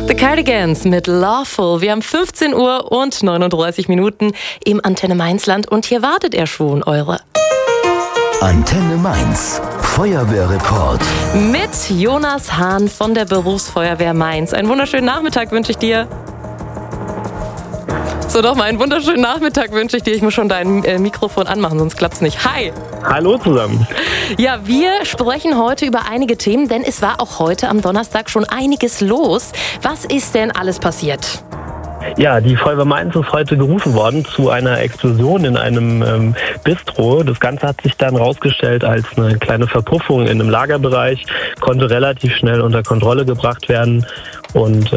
The Cardigans mit Lawful. Wir haben 15 Uhr und 39 Minuten im Antenne Mainzland und hier wartet er schon, eure Antenne Mainz, Feuerwehrreport. mit Jonas Hahn von der Berufsfeuerwehr Mainz. Einen wunderschönen Nachmittag wünsche ich dir. So, nochmal einen wunderschönen Nachmittag wünsche ich dir. Ich muss schon dein Mikrofon anmachen, sonst klappt's nicht. Hi! Hallo zusammen. Ja, wir sprechen heute über einige Themen, denn es war auch heute am Donnerstag schon einiges los. Was ist denn alles passiert? Ja, die Feuerwehr Mainz ist heute gerufen worden zu einer Explosion in einem Bistro. Das Ganze hat sich dann rausgestellt als eine kleine Verpuffung in einem Lagerbereich, konnte relativ schnell unter Kontrolle gebracht werden und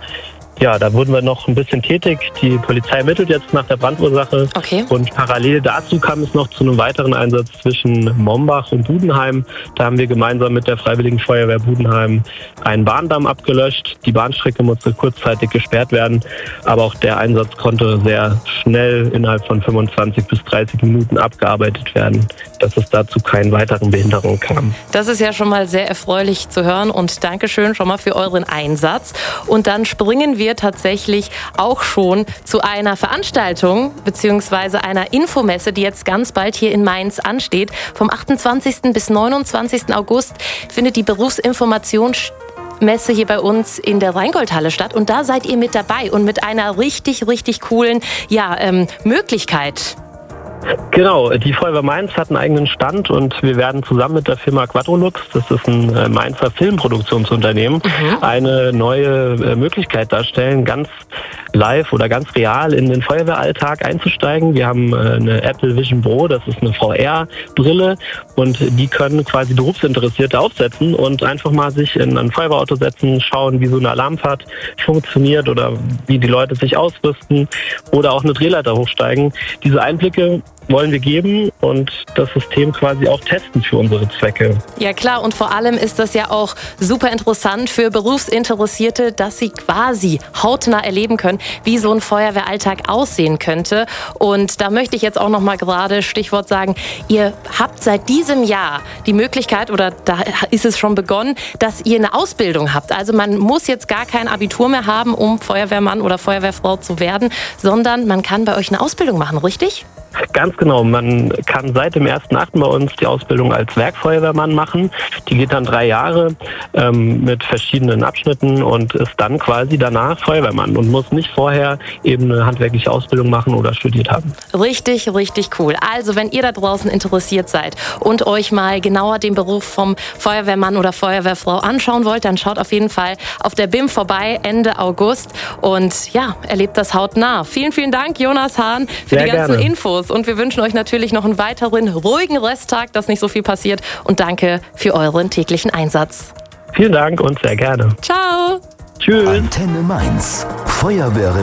ja, da wurden wir noch ein bisschen tätig. Die Polizei ermittelt jetzt nach der Brandursache. Okay. Und parallel dazu kam es noch zu einem weiteren Einsatz zwischen Mombach und Budenheim. Da haben wir gemeinsam mit der Freiwilligen Feuerwehr Budenheim einen Bahndamm abgelöscht. Die Bahnstrecke musste kurzzeitig gesperrt werden, aber auch der Einsatz konnte sehr schnell innerhalb von 25 bis 30 Minuten abgearbeitet werden, dass es dazu keinen weiteren Behinderungen kam. Das ist ja schon mal sehr erfreulich zu hören und Dankeschön schon mal für euren Einsatz. Und dann springen wir tatsächlich auch schon zu einer Veranstaltung bzw. einer Infomesse, die jetzt ganz bald hier in Mainz ansteht. Vom 28. bis 29. August findet die Berufsinformationsmesse hier bei uns in der Rheingoldhalle statt. Und da seid ihr mit dabei und mit einer richtig, richtig coolen Möglichkeit. Genau, die Feuerwehr Mainz hat einen eigenen Stand und wir werden zusammen mit der Firma Quadrolux, das ist ein Mainzer Filmproduktionsunternehmen, eine neue Möglichkeit darstellen, ganz live oder ganz real in den Feuerwehralltag einzusteigen. Wir haben eine Apple Vision Pro, das ist eine VR-Brille und die können quasi Berufsinteressierte aufsetzen und einfach mal sich in ein Feuerwehrauto setzen, schauen, wie so eine Alarmfahrt funktioniert oder wie die Leute sich ausrüsten oder auch eine Drehleiter hochsteigen. Diese Einblicke wollen wir geben und das System quasi auch testen für unsere Zwecke. Ja klar, und vor allem ist das ja auch super interessant für Berufsinteressierte, dass sie quasi hautnah erleben können, wie so ein Feuerwehralltag aussehen könnte. Und da möchte ich jetzt auch noch mal gerade Stichwort sagen, ihr habt seit diesem Jahr die Möglichkeit, oder da ist es schon begonnen, dass ihr eine Ausbildung habt. Also man muss jetzt gar kein Abitur mehr haben, um Feuerwehrmann oder Feuerwehrfrau zu werden, sondern man kann bei euch eine Ausbildung machen, richtig? Ganz genau. Man kann seit dem 1.8. bei uns die Ausbildung als Werkfeuerwehrmann machen. Die geht dann 3 Jahre mit verschiedenen Abschnitten und ist dann quasi danach Feuerwehrmann und muss nicht vorher eben eine handwerkliche Ausbildung machen oder studiert haben. Richtig, richtig cool. Also wenn ihr da draußen interessiert seid und euch mal genauer den Beruf vom Feuerwehrmann oder Feuerwehrfrau anschauen wollt, dann schaut auf jeden Fall auf der BIM vorbei Ende August und ja, erlebt das hautnah. Vielen, vielen Dank, Jonas Hahn, für Sehr die ganzen gerne. Infos. Und wir wünschen euch natürlich noch einen weiteren ruhigen Resttag, dass nicht so viel passiert. Und danke für euren täglichen Einsatz. Vielen Dank und sehr gerne. Ciao! Tschüss. Antenne Mainz, Feuerwehrreport.